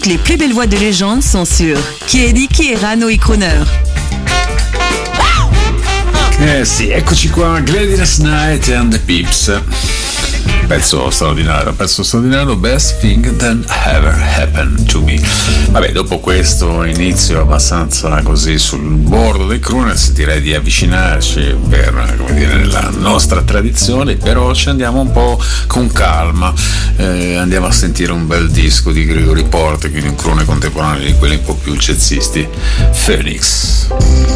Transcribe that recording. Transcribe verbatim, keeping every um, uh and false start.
les plus belles voix de légende sont sur Chiedi, Chierano e Crooner. Eh sì, eccoci qua, Gladys Knight and the Pips. Pezzo straordinario, pezzo straordinario, best thing that ever happened to me. Vabbè, dopo questo inizio abbastanza così sul bordo dei crooners, direi di avvicinarci per, come dire, nella nostra tradizione, però ci andiamo un po' con calma, eh, andiamo a sentire un bel disco di Gregory Porter, quindi un crooner contemporaneo di quelli un po' più jazzisti, Phoenix.